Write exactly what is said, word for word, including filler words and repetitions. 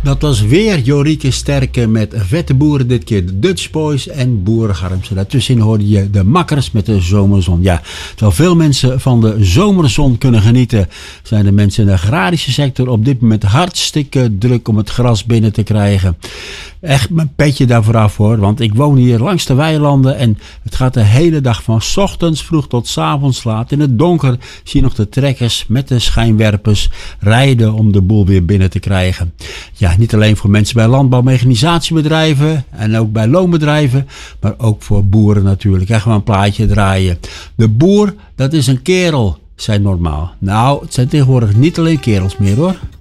Dat was weer Jorike Sterke met Vette Boeren, dit keer de Dutch Boys en Boerengarmse. Daartussenin hoorde je de Makkers met de zomerzon. Ja, terwijl veel mensen van de zomerzon kunnen genieten, zijn de mensen in de agrarische sector op dit moment hartstikke druk om het gras binnen te krijgen. Echt mijn petje daarvoor af hoor, want ik woon hier langs de weilanden en het gaat de hele dag van 's ochtends vroeg tot 's avonds laat. In het donker zie je nog de trekkers met de schijnwerpers rijden om de boel weer binnen te krijgen. Ja, niet alleen voor mensen bij landbouwmechanisatiebedrijven en ook bij loonbedrijven, maar ook voor boeren natuurlijk. Echt maar een plaatje draaien. De boer, dat is een kerel, zei normaal. Nou, het zijn tegenwoordig niet alleen kerels meer hoor.